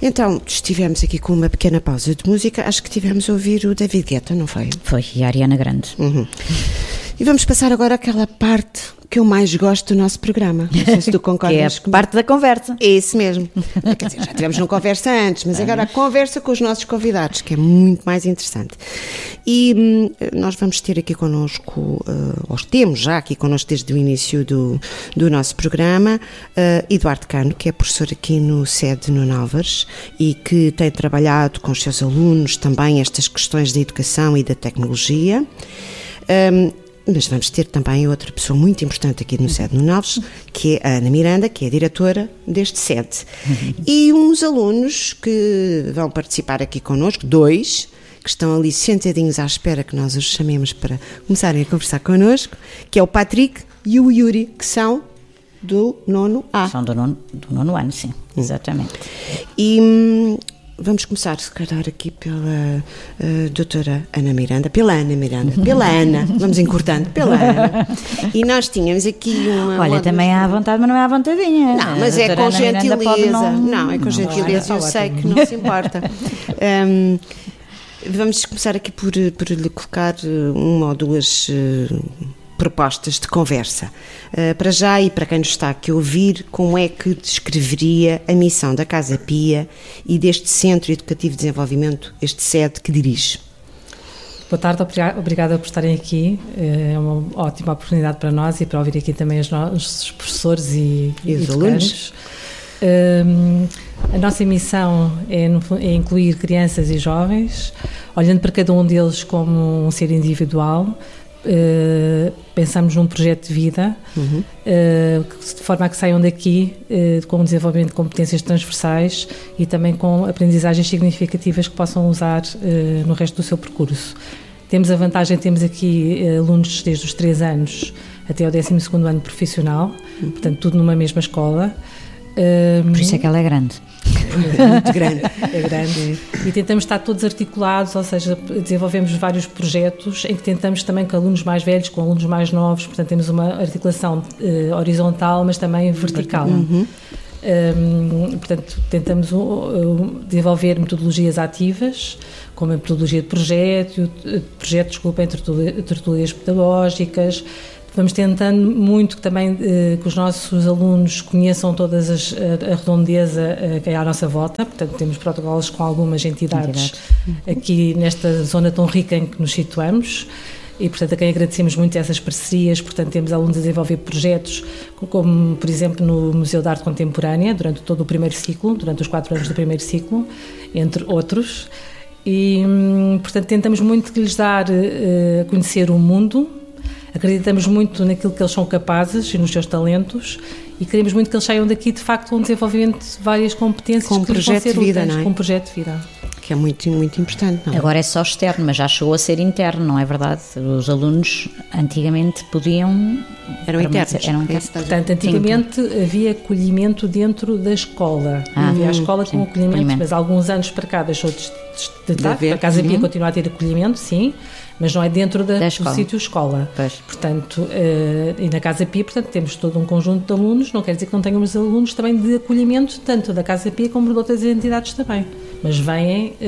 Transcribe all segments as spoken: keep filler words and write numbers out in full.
Então, estivemos aqui com uma pequena pausa de música, acho que tivemos a ouvir o David Guetta, não foi? Foi, e a Ariana Grande. Uhum. E vamos passar agora àquela parte que eu mais gosto do nosso programa. Não sei se tu concordas. Que é a parte da conversa. É isso mesmo. Quer dizer, já tivemos uma conversa antes, mas agora a conversa com os nossos convidados, que é muito mais interessante. E hum, nós vamos ter aqui connosco, uh, ou temos já aqui connosco desde o início do, do nosso programa, uh, Eduardo Cano, que é professor aqui no S E D Nuno Álvares e que tem trabalhado com os seus alunos também estas questões da educação e da tecnologia. Um, Mas vamos ter também outra pessoa muito importante aqui no S E D Nuno Álvares, que é a Ana Miranda, que é a diretora deste S E D. Uhum. E uns alunos que vão participar aqui connosco, dois, que estão ali sentadinhos à espera que nós os chamemos para começarem a conversar connosco, que é o Patrick e o Yuri, que são do nono A. São do nono, do nono ano, sim, exatamente. E... Hum, vamos começar, se calhar, aqui pela uh, doutora Ana Miranda, pela Ana Miranda, pela Ana, vamos encurtando, pela Ana. E nós tínhamos aqui uma... Olha, uma também dos... é à vontade, mas não é à vontadinha. Não, mas é com gentileza. Não... não, é com não, gentileza, eu sei que não se importa. Um, vamos começar aqui por, por lhe colocar uma ou duas... Uh, propostas de conversa. Uh, para já e para quem nos está aqui a ouvir, como é que descreveria a missão da Casa Pia e deste Centro Educativo de Desenvolvimento, este S E D que dirige? Boa tarde, obrigada por estarem aqui. É uma ótima oportunidade para nós e para ouvir aqui também os nossos professores e, e os e alunos. Um, a nossa missão é, é incluir crianças e jovens, olhando para cada um deles como um ser individual. Uh, pensamos num projeto de vida, uhum. uh, de forma a que saiam daqui uh, com o desenvolvimento de competências transversais e também com aprendizagens significativas que possam usar uh, no resto do seu percurso. Temos a vantagem, temos aqui uh, alunos desde os três anos até ao décimo segundo ano profissional, uhum. portanto tudo numa mesma escola. Por isso é que ela é grande. É muito grande. É grande. E tentamos estar todos articulados, ou seja, desenvolvemos vários projetos em que tentamos também com alunos mais velhos, com alunos mais novos, portanto temos uma articulação uh, horizontal, mas também vertical. Uhum. Um, portanto, tentamos uh, uh, desenvolver metodologias ativas, como a metodologia de projeto, uh, projetos, desculpem, tertulias pedagógicas. Vamos tentando muito que também eh, que os nossos alunos conheçam todas as, a, a redondeza eh, que é à nossa volta, portanto temos protocolos com algumas entidades, entidades aqui nesta zona tão rica em que nos situamos e portanto a quem agradecemos muito essas parcerias, portanto temos alunos a desenvolver projetos como por exemplo no Museu de Arte Contemporânea durante todo o primeiro ciclo, durante os quatro anos do primeiro ciclo, entre outros, e portanto tentamos muito lhes dar eh, a conhecer o mundo. Acreditamos muito naquilo que eles são capazes e nos seus talentos e queremos muito que eles saiam daqui de facto com um desenvolvimento de várias competências com um que projeto vão ser de vida, úteis, não é? Com um projeto de vida. Que é muito, muito importante, não é? Agora é só externo, mas já chegou a ser interno, não é verdade? Os alunos antigamente podiam... Eram internos. Eram internos. Portanto, antigamente sim. havia acolhimento dentro da escola. Ah, havia a escola sim, com acolhimento, acolhimento, mas há alguns anos para cá deixou de estar. A Casa Pia uhum. continua a ter acolhimento, sim, mas não é dentro da, da do sítio escola. Pois. Portanto, uh, e na Casa Pia, portanto, temos todo um conjunto de alunos, não quer dizer que não tenhamos alunos também de acolhimento, tanto da Casa Pia como de outras entidades também. Mas vêm uh,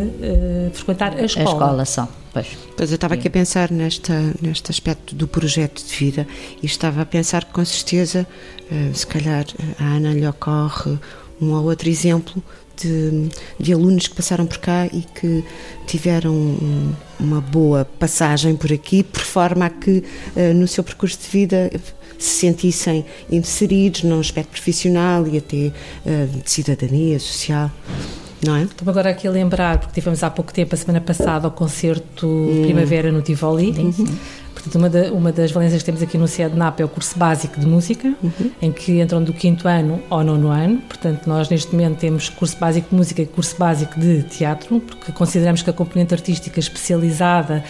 uh, frequentar a escola. A escola só, pois. Pois eu estava aqui a pensar nesta, neste aspecto do projeto de vida e estava a pensar que com certeza, uh, se calhar a Ana lhe ocorre um ou outro exemplo de, de alunos que passaram por cá e que tiveram um, uma boa passagem por aqui, por forma a que uh, no seu percurso de vida se sentissem inseridos num aspecto profissional e até uh, de cidadania social. Não é? Estou agora aqui a lembrar, porque tivemos há pouco tempo, a semana passada, o concerto hum. Primavera no Tivoli. Uhum. Portanto, uma, da, uma das valências que temos aqui no C E D N A P é o curso básico de música, uhum. em que entram do quinto ano ao nono ano. Portanto, nós neste momento temos curso básico de música e curso básico de teatro, porque consideramos que a componente artística especializada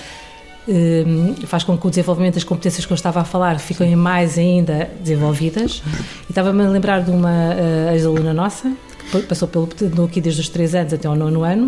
eh, faz com que o desenvolvimento das competências que eu estava a falar fiquem mais ainda desenvolvidas. E estava-me a lembrar de uma uh, ex-aluna nossa, passou pelo aqui desde os três anos até ao nono ano,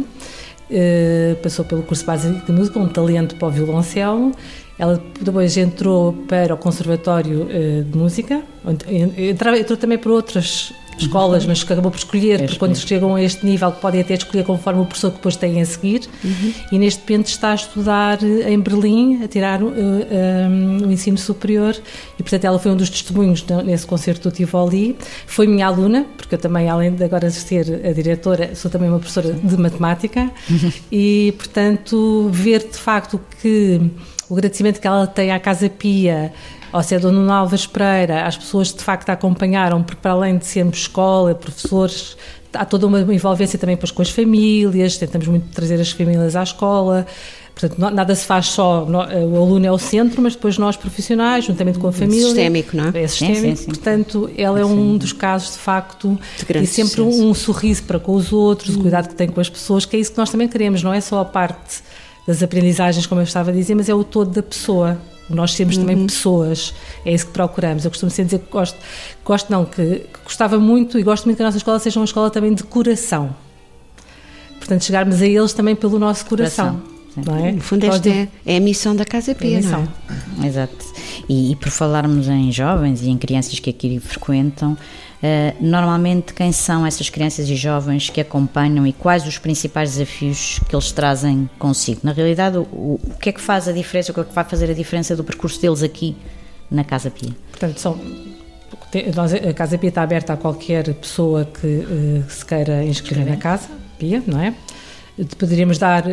uh, passou pelo curso básico de música, um talento para o violoncelo. Ela depois entrou para o Conservatório uh, de Música, entrou, entrou também para outras escolas, mas que acabou por escolher, É porque quando chegam a este nível podem até escolher conforme o professor que depois têm a seguir, uhum. e neste momento está a estudar em Berlim, a tirar uh, um, o ensino superior, e portanto ela foi um dos testemunhos nesse concerto do Tivoli. Foi minha aluna, porque eu também, além de agora ser a diretora, sou também uma professora de matemática, uhum. e portanto ver de facto que o agradecimento que ela tem à Casa Pia, ao ser Dona Nuno Alves Pereira, às pessoas que de facto a acompanharam, porque para além de sermos escola, professores, há toda uma envolvência também depois com as famílias, tentamos muito trazer as famílias à escola, portanto nada se faz só, o aluno é o centro, mas depois nós profissionais, juntamente com a família. É sistémico, não é? É sistémico, sim, sim, sim. Portanto ela é um dos casos de facto, de sempre um, um sorriso para com os outros, hum. o cuidado que tem com as pessoas, que é isso que nós também queremos, não é só a parte das aprendizagens, como eu estava a dizer, mas é o todo da pessoa. Nós temos também uhum. pessoas, é isso que procuramos. Eu costumo sempre dizer que gosto, gosto não, que, que gostava muito e gosto muito que a nossa escola seja uma escola também de coração. Portanto, chegarmos a eles também pelo nosso coração. coração não é? No fundo, esta é, é a missão da Casa Pia, é não é? Exato. E, e por falarmos em jovens e em crianças que aqui frequentam, Uh, normalmente quem são essas crianças e jovens que acompanham e quais os principais desafios que eles trazem consigo? Na realidade, o, o que é que faz a diferença, o que é que vai fazer a diferença do percurso deles aqui na Casa Pia? Portanto, são, a Casa Pia está aberta a qualquer pessoa que uh, se queira inscrever na Casa Pia, não é? Poderíamos dar uh,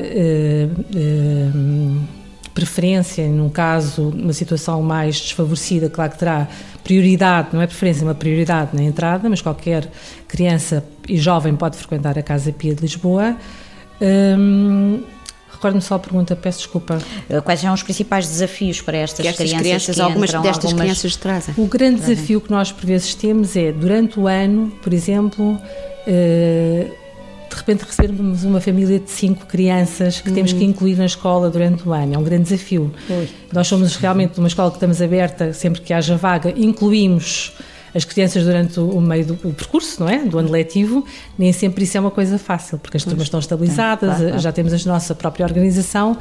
uh, preferência, num caso, numa situação mais desfavorecida, claro que terá prioridade, não é preferência, é uma prioridade na entrada, mas qualquer criança e jovem pode frequentar a Casa Pia de Lisboa. Hum, Recordo-me só a pergunta, peço desculpa. Quais são os principais desafios para estas, estas crianças? crianças que algumas entram, destas algumas... crianças trazem. O grande trazem. desafio que nós por vezes temos é, durante o ano, por exemplo, uh, de repente recebermos uma família de cinco crianças que uhum. temos que incluir na escola durante o ano. É um grande desafio. Ui. Nós somos realmente uma escola que estamos aberta, sempre que haja vaga, incluímos as crianças durante o meio do o percurso, não é? Do ano letivo. Nem sempre isso é uma coisa fácil, porque as turmas estão estabilizadas, é, claro, claro. já temos a nossa própria organização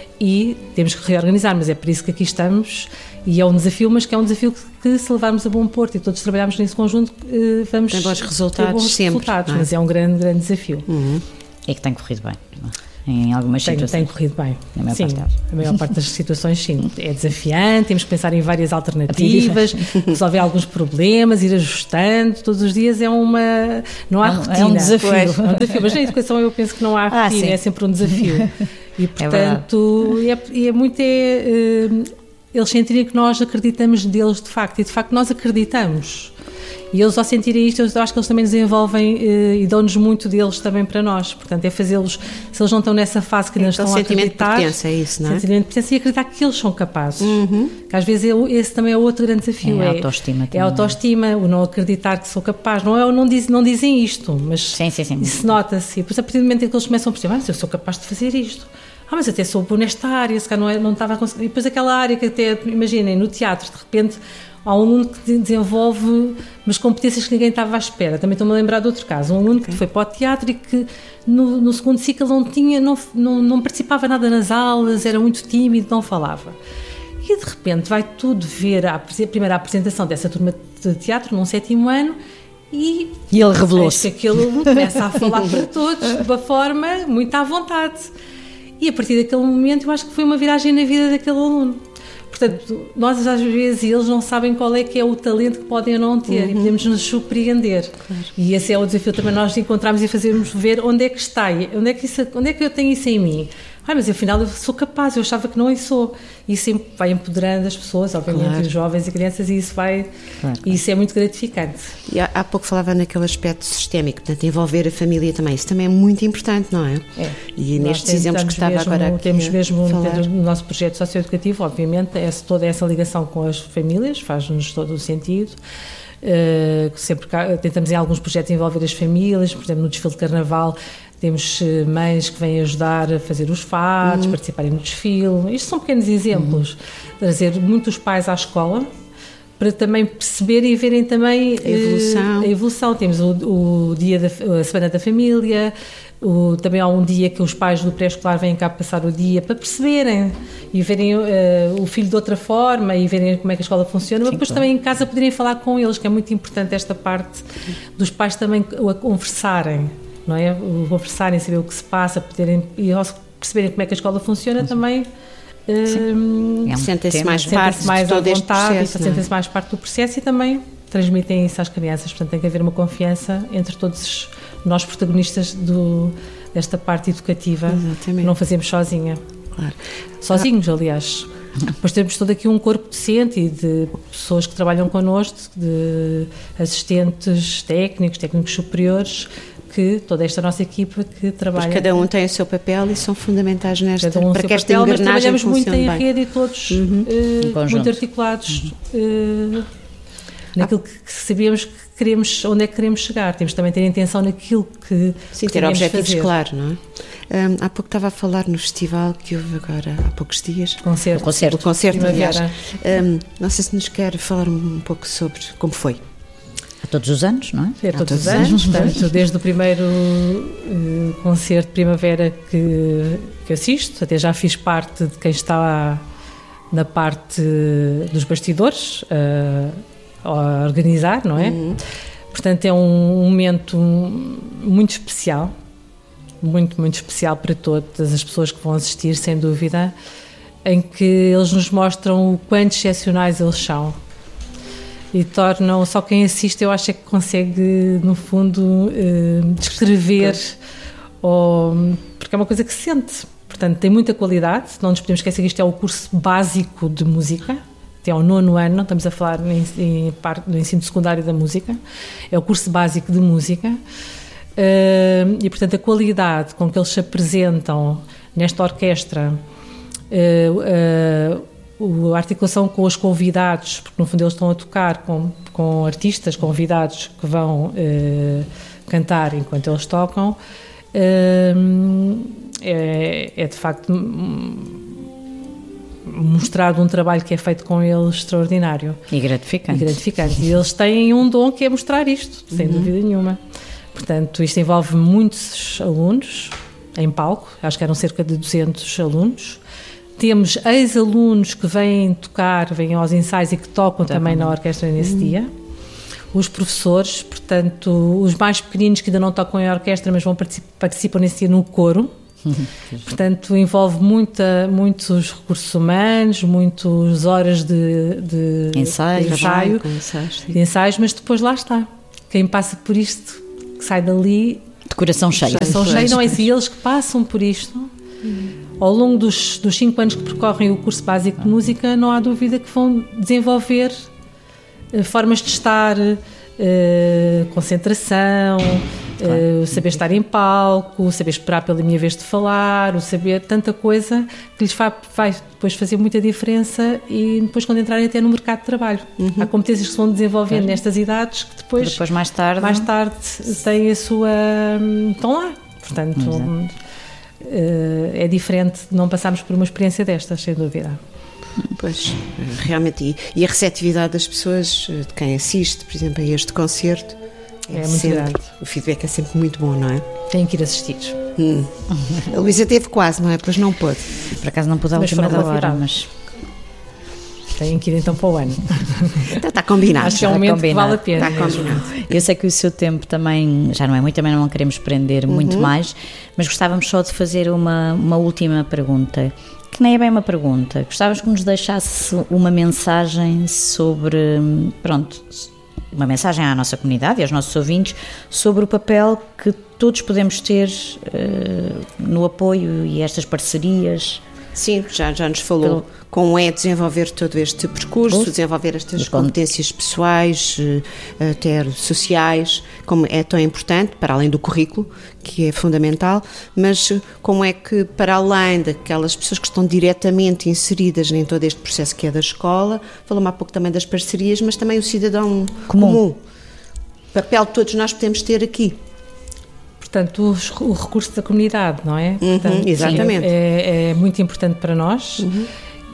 e temos que reorganizar, mas é por isso que aqui estamos e é um desafio, mas que é um desafio que, que se levarmos a bom porto e todos trabalharmos nesse conjunto, vamos ter bons resultados, ter bons sempre, resultados, é? Mas é um grande, grande desafio. Uhum. E que tem corrido bem, em algumas tem, situações. Tem corrido bem, na maior sim, parte a maior parte das situações sim, é desafiante, temos que pensar em várias alternativas, resolver alguns problemas, ir ajustando, todos os dias é uma, não há é um, rotina. É um desafio. Pois, é um desafio, mas na educação eu penso que não há rotina, ah, é sempre um desafio. E portanto, é, é, é muito, é, uh, eles sentirem que nós acreditamos neles de facto, e de facto nós acreditamos. E eles, ao sentirem isto, eu acho que eles também desenvolvem uh, e dão-nos muito deles também para nós. Portanto, é fazê-los, se eles não estão nessa fase que ainda então, estão a acreditar... sentimento de pertença, é isso, não é? Sentimento de pertença e acreditar que eles são capazes. Uhum. Que às vezes é, esse também é outro grande desafio. É a é, autoestima também. É a autoestima, o não acreditar que sou capaz. Não, é, não, diz, não dizem isto, mas sim, sim, sim. isso nota-se. E depois, a partir do momento em que eles começam a perceber, ah, mas eu sou capaz de fazer isto. Ah, mas até sou bom nesta área, se calhar não, é, não estava a conseguir. E depois aquela área que até, imaginem, no teatro, de repente... Há um aluno que desenvolve umas competências que ninguém estava à espera. Também estou-me a lembrar de outro caso. Um aluno okay. que foi para o teatro e que no, no segundo ciclo não, tinha, não, não, não participava nada nas aulas, era muito tímido, não falava. E de repente vai tudo ver a, a primeira apresentação dessa turma de teatro, num sétimo ano, e, e ele revelou-se. Que aquele aluno começa a falar para todos de uma forma muito à vontade. E a partir daquele momento eu acho que foi uma viragem na vida daquele aluno. Portanto, nós às vezes eles não sabem qual é que é o talento que podem ou não ter, uhum. e podemos nos surpreender. Claro. E esse é o desafio também, nós encontrarmos e fazermos ver onde é que está, onde é que, isso, onde é que eu tenho isso em mim. Ah, mas afinal eu sou capaz, eu achava que não e sou. E isso vai empoderando as pessoas, obviamente, claro. Os jovens e crianças, e isso vai, claro. E isso é muito gratificante. E há, há pouco falava naquele aspecto sistémico, portanto, envolver a família também, isso também é muito importante, não é? É. E nós nestes exemplos que estava mesmo, agora aqui temos mesmo falar. No nosso projeto socioeducativo, obviamente, essa, toda essa ligação com as famílias, faz-nos todo o sentido. Uh, sempre tentamos em alguns projetos envolver as famílias, por exemplo, no desfile de carnaval, temos mães que vêm ajudar a fazer os fatos, uhum. participarem no desfile. Isto são pequenos exemplos. Uhum. Trazer muitos pais à escola, para também perceberem e verem também a evolução. A evolução. Temos o, o dia da a Semana da Família, o, também há um dia que os pais do pré-escolar vêm cá passar o dia para perceberem e verem uh, o filho de outra forma e verem como é que a escola funciona, mas depois claro. Também em casa poderem falar com eles, que é muito importante esta parte dos pais também a conversarem, não é? O conversarem, saber o que se passa, poderem, e ao perceberem como é que a escola funciona Sim. também. Um, é um sentem-se mais parte mais de todo à este vontade, processo, sentem-se mais parte do processo e também transmitem isso às crianças. Portanto, tem que haver uma confiança entre todos nós protagonistas do, desta parte educativa. Exatamente. Que não fazemos sozinha. Claro. Sozinhos, aliás. Depois temos todo aqui um corpo docente e de pessoas que trabalham connosco, de assistentes técnicos, técnicos superiores, que toda esta nossa equipa que trabalha... Mas cada um tem o seu papel e são fundamentais nesta, cada um para que esta papel, engrenagem mas trabalhamos muito em bem. Rede e todos uhum. uh, muito articulados uhum. uh, naquilo ah. que sabemos que queremos, onde é que queremos chegar. Temos também ter intenção naquilo que Sim, que ter objetivos fazer. claros, não é? Um, há pouco estava a falar no festival que houve agora há poucos dias. Concerto. O concerto. O concerto, aliás. Um, não sei se nos quer falar um pouco sobre como foi. A todos os anos, não é? É todos, todos os anos, anos portanto, desde o primeiro uh, concerto de primavera que, que assisto, até já fiz parte de quem está na parte dos bastidores uh, a organizar, não é? Uhum. Portanto, é um momento muito especial, muito, muito especial para todas as pessoas que vão assistir, sem dúvida, em que eles nos mostram o quanto excepcionais eles são. E tornam, só quem assiste eu acho é que consegue no fundo eh, descrever, ou, porque é uma coisa que se sente, portanto tem muita qualidade, não nos podemos esquecer que isto é o curso básico de música, até ao nono ano, não estamos a falar em, em parte do ensino secundário da música, é o curso básico de música, eh, e portanto a qualidade com que eles se apresentam nesta orquestra, eh, eh, a articulação com os convidados, porque no fundo eles estão a tocar com, com artistas convidados que vão eh, cantar enquanto eles tocam, eh, é, é de facto mostrado um trabalho que é feito com eles extraordinário. E gratificante. E gratificante. E eles têm um dom que é mostrar isto, sem uhum. dúvida nenhuma. Portanto, isto envolve muitos alunos em palco, acho que eram cerca de duzentos alunos. Temos ex-alunos que vêm tocar, vêm aos ensaios e que tocam tá também bom. Na orquestra nesse uhum. dia. Os professores, portanto, os mais pequeninos que ainda não tocam em orquestra, mas vão participar, participam nesse dia no coro. Uhum. Portanto, envolve muita, muitos recursos humanos, muitas horas de, de ensaio, de ensaio, ensaios, de ensaios, mas depois lá está. Quem passa por isto, que sai dali... De coração cheio. De coração cheio, não é? Se eles que passam por isto... Uhum. Ao longo dos, dos cinco anos que percorrem o curso básico de música, não há dúvida que vão desenvolver uh, formas de estar, uh, concentração, claro. uh, saber estar em palco, saber esperar pela minha vez de falar, o saber tanta coisa que lhes vai, vai depois fazer muita diferença e depois quando entrarem até no mercado de trabalho. Uhum. Há competências que se vão desenvolvendo claro. Nestas idades que depois, depois mais tarde, mais tarde têm a sua... estão lá, portanto... Exato. É diferente de não passarmos por uma experiência destas, sem dúvida. Pois, realmente, e, e a receptividade das pessoas, de quem assiste, por exemplo, a este concerto, é, é muito sempre, grande. O feedback é sempre muito bom, não é? Tem que ir assistir. Hum. A Luísa teve quase, não é? Pois não pôde. Por acaso não pôde à última da hora, mas... Têm que ir então para o ano. Então, está combinado. Acho que é um momento que vale a pena. Está combinado. Eu sei que o seu tempo também já não é muito, também não queremos prender uhum. muito mais, mas gostávamos só de fazer uma, uma última pergunta, que nem é bem uma pergunta. Gostávamos que nos deixasse uma mensagem sobre, pronto, uma mensagem à nossa comunidade e aos nossos ouvintes sobre o papel que todos podemos ter uh, no apoio e estas parcerias. Sim, já, já nos falou Pelo... como é desenvolver todo este percurso, desenvolver estas competências pessoais, até sociais, como é tão importante, para além do currículo, que é fundamental, mas como é que, para além daquelas pessoas que estão diretamente inseridas em todo este processo que é da escola, falamos há pouco também das parcerias, mas também o cidadão comum, comum. O papel que todos nós podemos ter aqui. Portanto, o, o recurso da comunidade, não é? Uhum, Portanto, exatamente. É, é muito importante para nós uhum.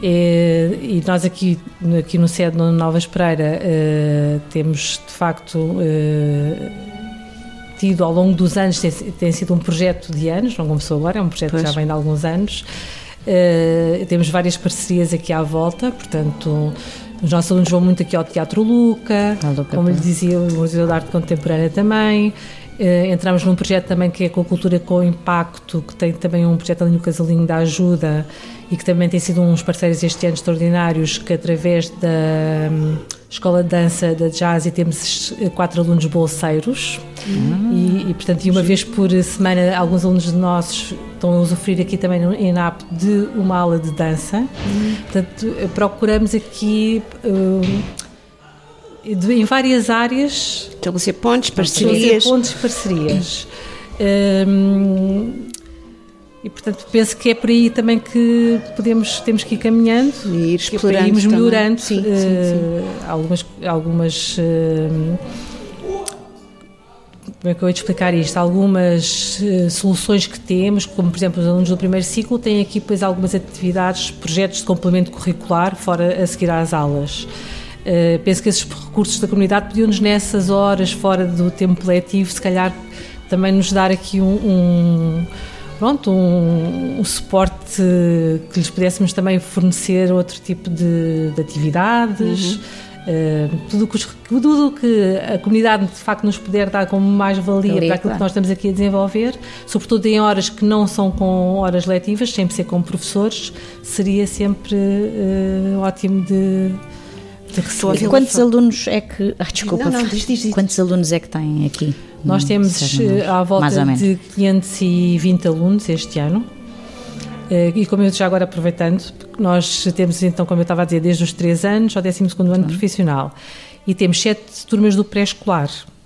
E, e nós aqui, aqui no C E D no Nova Espereira uh, temos de facto uh, tido ao longo dos anos, tem, tem sido um projeto de anos, não começou agora, é um projeto pois. que já vem de alguns anos. Uh, temos várias parcerias aqui à volta, portanto os nossos alunos vão muito aqui ao Teatro Luca, Luca como lhe dizia, o Museu de Arte Contemporânea também. Uh, entramos num projeto também que é com a Cultura com Impacto, que tem também um projeto ali no Casalinho da Ajuda e que também tem sido uns parceiros este ano extraordinários, que através da um, Escola de Dança da Jazz temos quatro alunos bolseiros uhum. e, e, portanto, e uma vez por semana alguns alunos nossos estão a usufruir aqui também no ENAP de uma aula de dança. Uhum. Portanto, procuramos aqui... Um, De, em várias áreas estabelecer pontos, parcerias pontos, parcerias hum, e portanto penso que é por aí também que podemos, temos que ir caminhando e ir explorando, irmos melhorando sim, uh, sim, sim. algumas, algumas uh, como é que eu ia te explicar isto? Algumas uh, soluções que temos, como por exemplo os alunos do primeiro ciclo têm aqui depois algumas atividades, projetos de complemento curricular fora a seguir às aulas. Uh, penso que esses recursos da comunidade podiam-nos nessas horas fora do tempo letivo, se calhar também nos dar aqui um, um, pronto, um, um suporte que lhes pudéssemos também fornecer outro tipo de, de atividades, uhum. uh, tudo que, os, tudo que a comunidade de facto nos puder dar como mais-valia para aquilo claro. que nós estamos aqui a desenvolver, sobretudo em horas que não são com horas letivas, sempre ser com professores, seria sempre uh, ótimo de... E quantos alunos é que... Ah, desculpa. Não, não, diz, diz, diz. Quantos alunos é que têm aqui? Nós temos à volta de quinhentos e vinte alunos este ano. E como eu já agora aproveitando, nós temos então, como eu estava a dizer, desde os três anos ao décimo segundo ano profissional. E temos sete turmas do pré-escolar.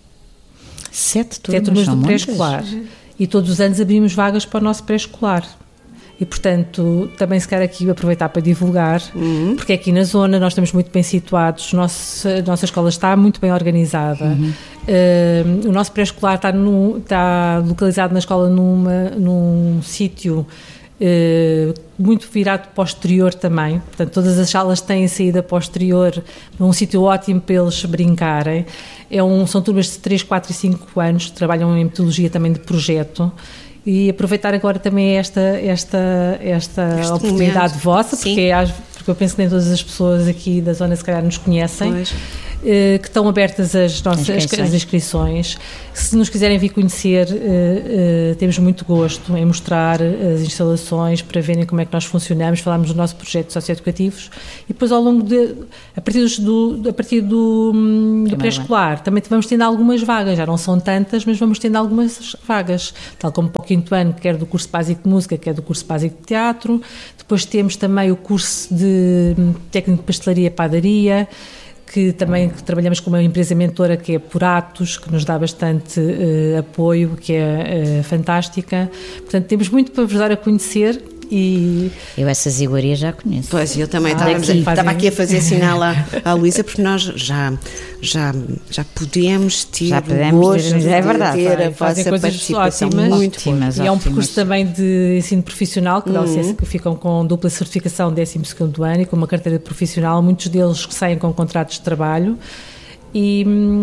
Sete turmas? Sete turmas do pré-escolar. E todos os anos abrimos vagas para o nosso pré-escolar. E, portanto, também se quer aqui aproveitar para divulgar, uhum. porque aqui na zona nós estamos muito bem situados, nossa, a nossa escola está muito bem organizada, uhum. uh, o nosso pré-escolar está, no, está localizado na escola numa, num sítio uh, muito virado para o exterior também, portanto todas as salas têm saída para o exterior, um sítio ótimo para eles brincarem. É um, são turmas de três, quatro e cinco anos, trabalham em metodologia também de projeto. E aproveitar agora também esta, esta, esta oportunidade momento. vossa, porque, porque eu penso que nem todas as pessoas aqui da zona se calhar nos conhecem, eh, que estão abertas as nossas inscrições. As inscrições. Se nos quiserem vir conhecer, eh, eh, temos muito gosto em mostrar as instalações para verem como é que nós funcionamos, falarmos dos nossos projetos socioeducativos e depois ao longo de, a partir do, a partir do, do pré-escolar, também vamos tendo algumas vagas, já não são tantas, mas vamos tendo algumas vagas, tal como para o quinto ano, quer do curso básico de música, quer do curso básico de teatro. Depois temos também o curso de técnico de pastelaria e padaria, que também trabalhamos com uma empresa mentora que é Puratos, que nos dá bastante uh, apoio, que é uh, fantástica. Portanto, temos muito para vos dar a conhecer. E... Eu essas iguarias já conheço. Pois, eu também ah, estava, estava aqui a fazer sinal à, à Luísa, porque nós já, já, já podemos ter já podemos hoje ter, é verdade, ter a vossa participação ótimas, muito ótimas, E é um percurso também de ensino profissional, que, uhum. dá, que ficam com dupla certificação décimo segundo ano e com uma carteira profissional, muitos deles que saem com contratos de trabalho e...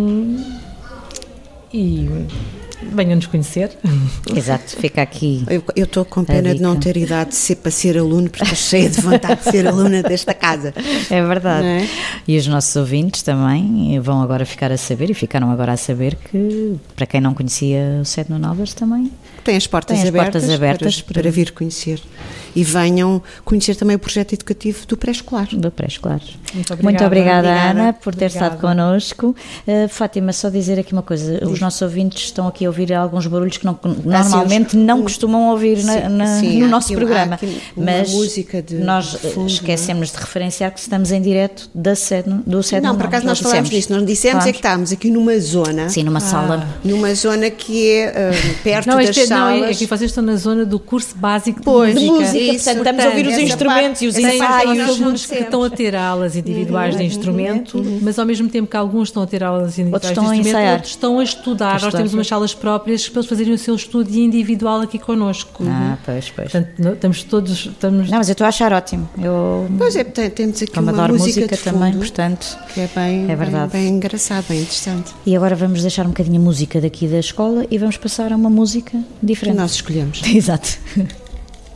e venham-nos conhecer. Exato, fica aqui. Eu estou com pena de não ter idade de ser para ser aluna, porque estou cheia de vontade de ser aluna desta casa. É verdade. É? E os nossos ouvintes também vão agora ficar a saber, e ficaram agora a saber que, para quem não conhecia o C E D no Novas, também tem as portas, tem as abertas, portas abertas para, para... para vir conhecer. E venham conhecer também o projeto educativo do pré-escolar. Do pré-escolar. Muito obrigada, Muito obrigada, obrigada Ana, por ter obrigada. estado connosco. Uh, Fátima, só dizer aqui uma coisa. Diz. Os nossos ouvintes estão aqui a ouvir alguns barulhos que não, normalmente não costumam ouvir sim, na, na, sim, no nosso aqui, programa. Mas música de nós fundo, esquecemos de referenciar que estamos em direto da sede, do C E D. Não, por acaso nós falámos disso. Nós dissemos claro. é que estávamos aqui numa zona. Sim, numa ah. sala. Numa zona que é uh, perto não, das este, salas. Não, é que vocês estão na zona do curso básico de pois, música. música isso, portanto, estamos a ouvir os instrumentos e os ensaios. Os alunos que estão a ter aulas individuais uhum, de instrumento, uhum. mas ao mesmo tempo que alguns estão a ter aulas individuais de instrumento, outros estão a estudar. Nós temos umas salas próprias, para eles fazerem o seu estudo individual aqui connosco. Ah, pois, pois. Portanto, estamos todos... Estamos... Não, mas eu estou a achar ótimo. Eu... Pois é, temos aqui Como uma adoro música, música de também, fundo, portanto, que é bem, é verdade. bem, bem engraçado, bem interessante. E agora vamos deixar um bocadinho a música daqui da escola e vamos passar a uma música Que diferente. nós escolhemos. Exato.